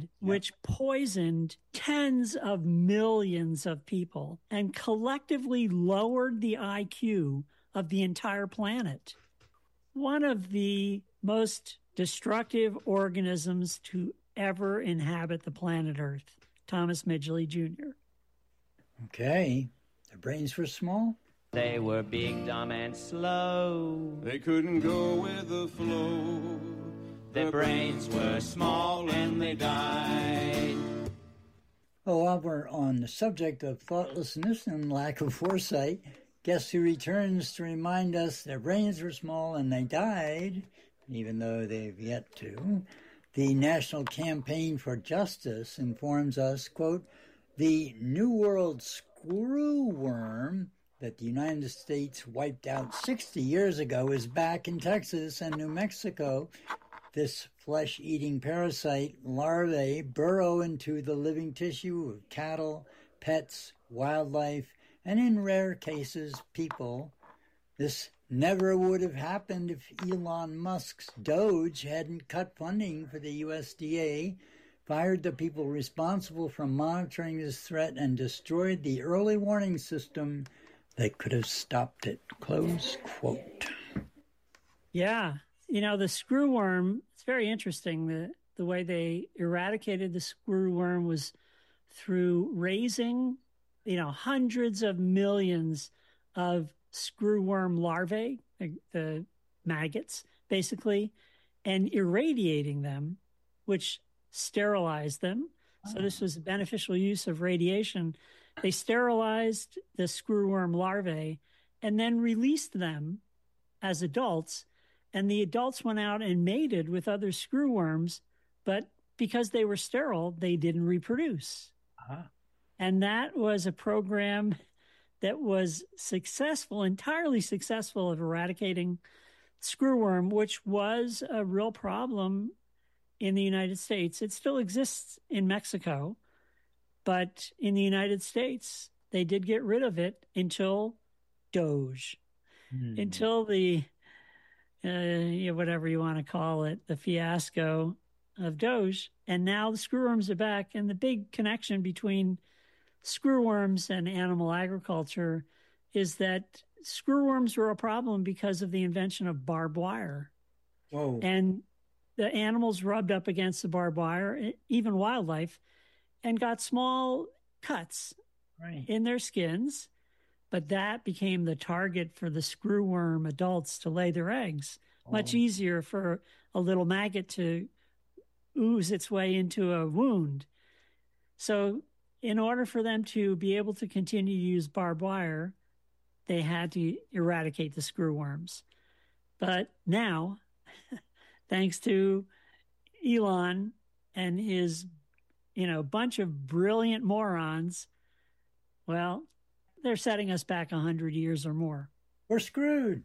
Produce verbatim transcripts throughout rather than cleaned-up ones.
had, which poisoned tens of millions of people and collectively lowered the I Q of the entire planet. One of the most destructive organisms to ever inhabit the planet Earth, Thomas Midgley Junior Okay. Their brains were small? They were big, dumb, and slow. They couldn't go with the flow. Their brains were small and they died. Oh, while we're on the subject of thoughtlessness and lack of foresight, guess who returns to remind us their brains were small and they died, even though they've yet to. The National Campaign for Justice informs us, quote, the New World screwworm that the United States wiped out sixty years ago is back in Texas and New Mexico. This flesh-eating parasite larvae burrow into the living tissue of cattle, pets, wildlife, and in rare cases, people. This never would have happened if Elon Musk's Doge hadn't cut funding for the U S D A, fired the people responsible for monitoring this threat, and destroyed the early warning system that could have stopped it. Close quote. Yeah. You know, the screwworm, it's very interesting. The, the way they eradicated the screwworm was through raising, you know, hundreds of millions of screwworm larvae, the maggots, basically, and irradiating them, which sterilized them. So this was a beneficial use of radiation. They sterilized the screwworm larvae and then released them as adults. And the adults went out and mated with other screwworms, but because they were sterile, they didn't reproduce. Uh-huh. And that was a program that was successful, entirely successful of eradicating screwworm, which was a real problem in the United States. It still exists in Mexico, but in the United States, they did get rid of it until Doge, mm. until the, uh, whatever you want to call it, the fiasco of Doge. And now the screwworms are back. And the big connection between screwworms and animal agriculture is that screwworms were a problem because of the invention of barbed wire. Whoa. And the animals rubbed up against the barbed wire, even wildlife, and got small cuts right. in their skins. But that became the target for the screwworm adults to lay their eggs. Oh. Much easier for a little maggot to ooze its way into a wound. So in order for them to be able to continue to use barbed wire, they had to eradicate the screwworms. But now, thanks to Elon and his, you know, bunch of brilliant morons, well, they're setting us back a hundred years or more. We're screwed.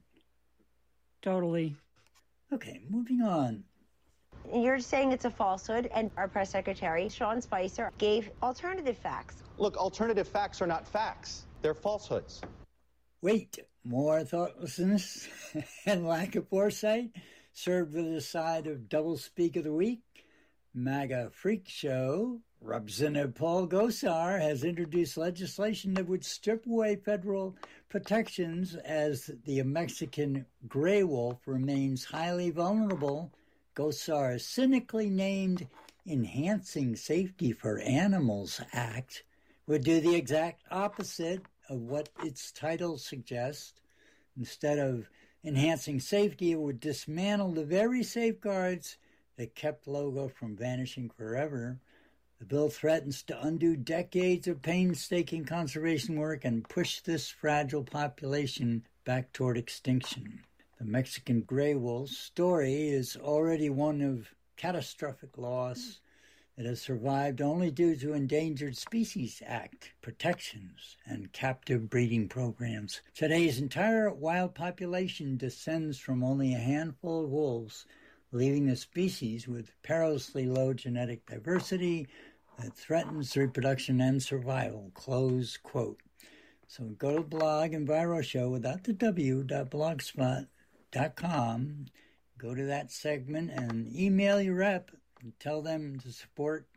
Totally. Okay, moving on. You're saying it's a falsehood, and our press secretary, Sean Spicer, gave alternative facts. Look, alternative facts are not facts. They're falsehoods. Wait, more thoughtlessness and lack of foresight served with a side of doublespeak of the week. MAGA Freak Show Representative Paul Gosar has introduced legislation that would strip away federal protections as the Mexican gray wolf remains highly vulnerable. Gosar, cynically named Enhancing Safety for Animals Act, would do the exact opposite of what its title suggests. Instead of enhancing safety, it would dismantle the very safeguards that kept Logo from vanishing forever. The bill threatens to undo decades of painstaking conservation work and push this fragile population back toward extinction. The Mexican gray wolf's story is already one of catastrophic loss that has survived only due to Endangered Species Act protections and captive breeding programs. Today's entire wild population descends from only a handful of wolves, leaving the species with perilously low genetic diversity that threatens reproduction and survival. Close quote. So go to blog EnviroShow without the W, .blogspot dot com. Go to that segment and email your rep and tell them to support